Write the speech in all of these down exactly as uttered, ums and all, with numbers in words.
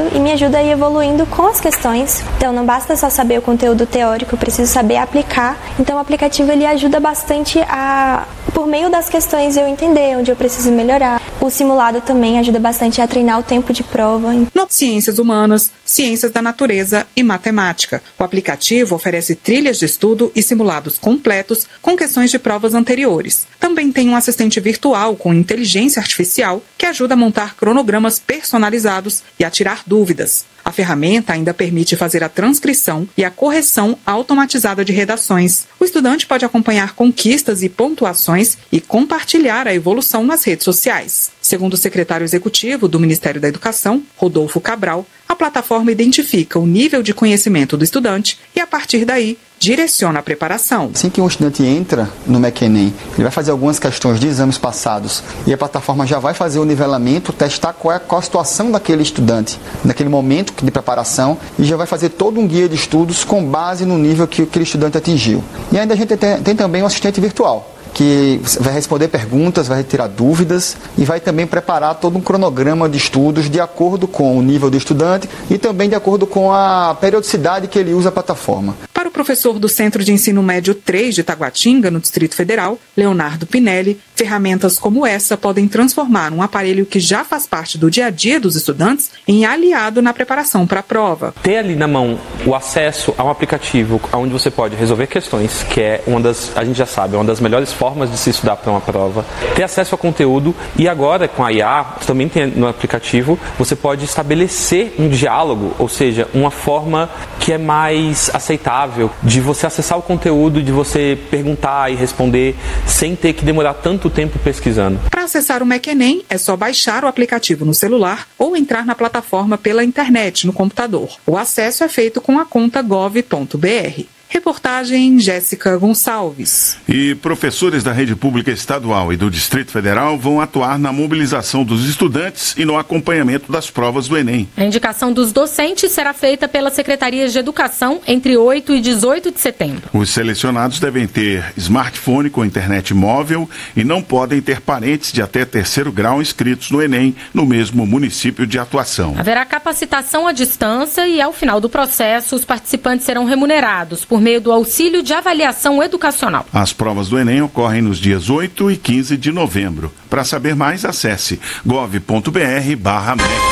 e me ajuda a ir evoluindo com as questões. Então não basta só saber o conteúdo teórico, eu preciso saber aplicar. Então o aplicativo ele ajuda bastante a, por meio das questões, eu entender onde eu preciso melhorar. O simulado também ajuda bastante a treinar o tempo de prova. No Ciências Humanas, Ciências da Natureza e Matemática. O aplicativo oferece trilhas de estudo e simulados completos com questões de provas anteriores. Também tem um assistente virtual com inteligência artificial que ajuda a montar cronogramas personalizados e a tirar dúvidas. A ferramenta ainda permite fazer a transcrição e a correção automatizada de redações. O estudante pode acompanhar conquistas e pontuações e compartilhar a evolução nas redes sociais. Segundo o secretário executivo do Ministério da Educação, Rodolfo Cabral, a plataforma identifica o nível de conhecimento do estudante e, a partir daí, direciona a preparação. Assim que um estudante entra no MEC-ENEM, ele vai fazer algumas questões de exames passados e a plataforma já vai fazer o nivelamento, testar qual é qual a situação daquele estudante naquele momento de preparação e já vai fazer todo um guia de estudos com base no nível que aquele estudante atingiu. E ainda a gente tem, tem também um assistente virtual, que vai responder perguntas, vai retirar dúvidas e vai também preparar todo um cronograma de estudos de acordo com o nível do estudante e também de acordo com a periodicidade que ele usa a plataforma. Para o professor do Centro de Ensino Médio três de Taguatinga, no Distrito Federal, Leonardo Pinelli, ferramentas como essa podem transformar um aparelho que já faz parte do dia a dia dos estudantes em aliado na preparação para a prova. Ter ali na mão o acesso a um aplicativo onde você pode resolver questões, que é uma das, a gente já sabe, é uma das melhores formas de se estudar para uma prova, ter acesso a conteúdo e agora com a I A, também tem no aplicativo, você pode estabelecer um diálogo, ou seja, uma forma que é mais aceitável de você acessar o conteúdo, de você perguntar e responder sem ter que demorar tanto tempo pesquisando. Para acessar o MEC-ENEM, é só baixar o aplicativo no celular ou entrar na plataforma pela internet no computador. O acesso é feito com a conta gov ponto br. Reportagem Jéssica Gonçalves. E professores da rede pública estadual e do Distrito Federal vão atuar na mobilização dos estudantes e no acompanhamento das provas do Enem. A indicação dos docentes será feita pela Secretaria de Educação entre oito e dezoito de setembro. Os selecionados devem ter smartphone com internet móvel e não podem ter parentes de até terceiro grau inscritos no Enem no mesmo município de atuação. Haverá capacitação à distância e, ao final do processo, os participantes serão remunerados por por meio do auxílio de avaliação educacional. As provas do Enem ocorrem nos dias oito e quinze de novembro. Para saber mais, acesse gov ponto br barra M E C.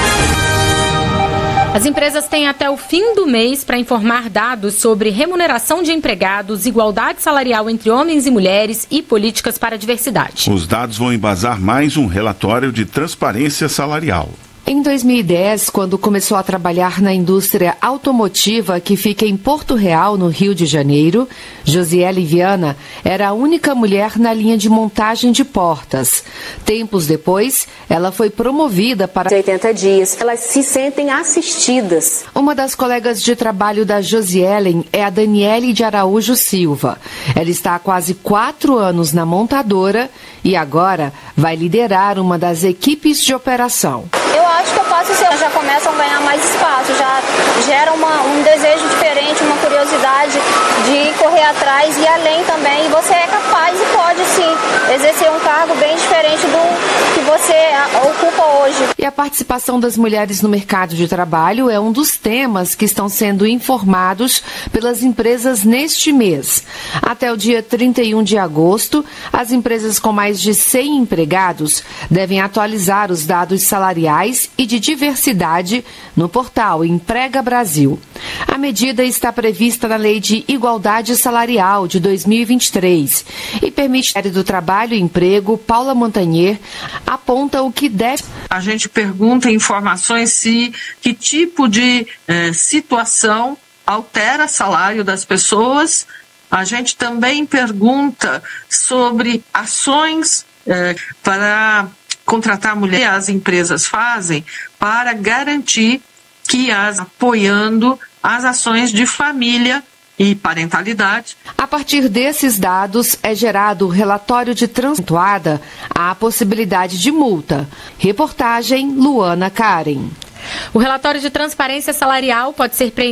As empresas têm até o fim do mês para informar dados sobre remuneração de empregados, igualdade salarial entre homens e mulheres e políticas para a diversidade. Os dados vão embasar mais um relatório de transparência salarial. Em dois mil e dez, quando começou a trabalhar na indústria automotiva que fica em Porto Real, no Rio de Janeiro, Josiele Viana era a única mulher na linha de montagem de portas. Tempos depois, ela foi promovida para oitenta dias. Elas se sentem assistidas. Uma das colegas de trabalho da Josiele é a Daniele de Araújo Silva. Ela está há quase quatro anos na montadora e agora vai liderar uma das equipes de operação. Eu acho que eu posso ser, já começam a ganhar mais espaço, já gera uma, um desejo diferente, uma curiosidade de correr atrás e além também. E você é capaz e pode sim exercer um cargo bem diferente do que você ocupa hoje. E a participação das mulheres no mercado de trabalho é um dos temas que estão sendo informados pelas empresas neste mês. Até o dia trinta e um de agosto, as empresas com mais de cem empregados devem atualizar os dados salariais e de diversidade no portal Emprega Brasil. A medida está prevista na Lei de Igualdade Salarial de dois mil e vinte e três e permite ao do Trabalho e Emprego, Paula Montagnier, aponta o que deve. A gente pergunta informações se que tipo de eh, situação altera o salário das pessoas. A gente também pergunta sobre ações eh, para contratar mulheres, as empresas fazem para garantir que as apoiando as ações de família e parentalidade. A partir desses dados é gerado o relatório de transituada à possibilidade de multa. Reportagem Luana Karen. O relatório de transparência salarial pode ser preenchido